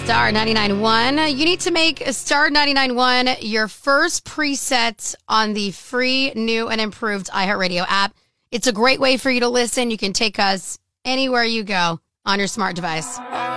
Star 99.1. You need to make Star 99.1 your first preset on the free, new, and improved iHeartRadio app. It's a great way for you to listen. You can take us anywhere you go on your smart device.